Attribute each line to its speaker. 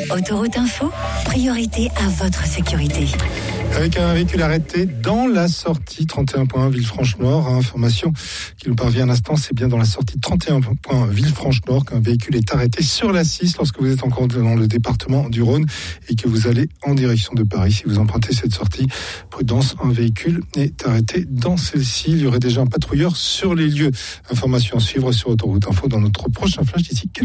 Speaker 1: Autoroute Info, priorité à votre sécurité.
Speaker 2: Avec un véhicule arrêté dans la sortie 31.1 Villefranche-Nord. Information qui nous parvient à l'instant, c'est bien dans la sortie 31.1 Villefranche-Nord qu'un véhicule est arrêté sur la 6 lorsque vous êtes encore dans le département du Rhône et que vous allez en direction de Paris. Si vous empruntez cette sortie, prudence, un véhicule est arrêté dans celle-ci. Il y aurait déjà un patrouilleur sur les lieux. Information à suivre sur Autoroute Info dans notre prochain flash d'ici.